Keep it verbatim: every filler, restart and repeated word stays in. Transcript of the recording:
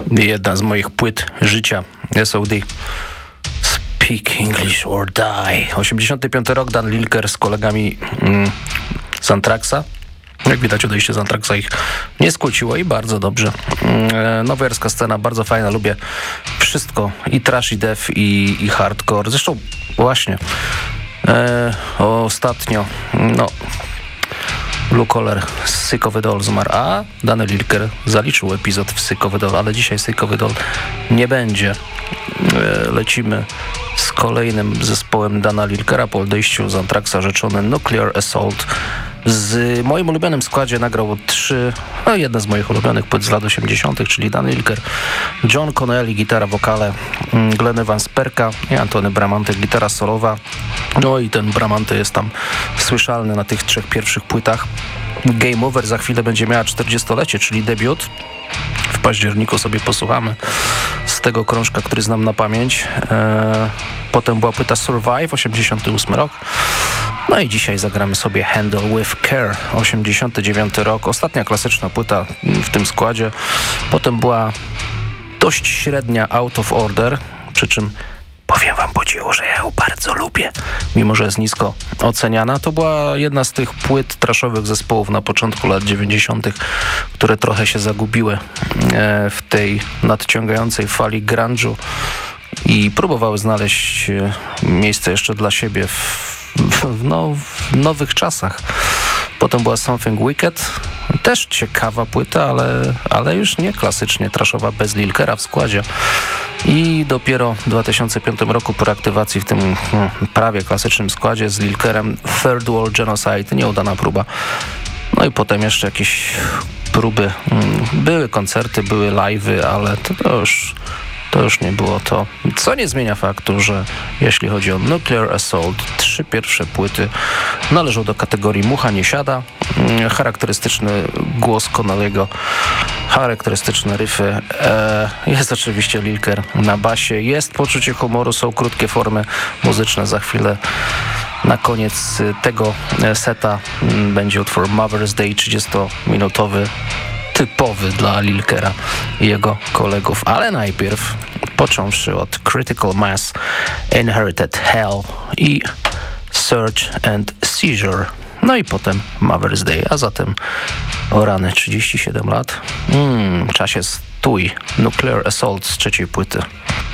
Jedna z moich płyt życia, S O D. Speak English or Die. osiemdziesiąty piąty rok, Dan Lilker z kolegami mm, z Anthraxa. Jak widać, odejście z Anthraxa ich nie skłóciło i bardzo dobrze. Mm, nowojorska scena, bardzo fajna, lubię wszystko. I trash, i death, i, i hardcore. Zresztą właśnie e, ostatnio, no... Blue Collar z Sick of It All zmarł, a Dany Lilker zaliczył epizod w Sick of It All, ale dzisiaj Sick of It All nie będzie. Lecimy z kolejnym zespołem Dana Lilkera po odejściu z Anthraxa, rzeczony Nuclear Assault. Z moim ulubionym składzie nagrał trzy, no jedne z moich ulubionych płyt z lat osiemdziesiątych, czyli Dan Lilker, John Connelly, gitara, wokale, Glenn Evans, perka i Antony Bramante, gitara solowa. No i ten Bramante jest tam słyszalny na tych trzech pierwszych płytach. Game Over za chwilę będzie miała czterdziestolecie, czyli debiut. W październiku sobie posłuchamy z tego krążka, który znam na pamięć. Eee, potem była płyta Survive, osiemdziesiąty ósmy rok. No i dzisiaj zagramy sobie Handle with Care, osiemdziesiąty dziewiąty rok. Ostatnia klasyczna płyta w tym składzie. Potem była dość średnia Out of Order, przy czym powiem wam po cichu, że ja ją bardzo lubię, mimo że jest nisko oceniana. To była jedna z tych płyt trashowych zespołów na początku lat dziewięćdziesiątych, które trochę się zagubiły w tej nadciągającej fali grunge'u i próbowały znaleźć miejsce jeszcze dla siebie w, w, no, w nowych czasach. Potem była Something Wicked, też ciekawa płyta, ale, ale już nie klasycznie trashowa, bez Lilkera w składzie. I dopiero w dwa tysiące piątym roku po reaktywacji w tym hmm, prawie klasycznym składzie z Lilkerem Third World Genocide, nieudana próba. No i potem jeszcze jakieś próby, hmm, były koncerty, były live'y, ale to, to już... To już nie było to, co nie zmienia faktu, że jeśli chodzi o Nuclear Assault, trzy pierwsze płyty należą do kategorii Mucha nie siada. Charakterystyczny głos Connelly'ego, charakterystyczne riffy. E, jest oczywiście Lilker na basie, jest poczucie humoru, są krótkie formy muzyczne. Za chwilę na koniec tego seta będzie utwór Mother's Day, trzydziestominutowy. Typowy dla Lilkera i jego kolegów, ale najpierw począwszy od Critical Mass, Inherited Hell i Search and Seizure, no i potem Mother's Day, a zatem o rany trzydzieści siedem lat. Mm, czasie stój. Nuclear Assault z trzeciej płyty.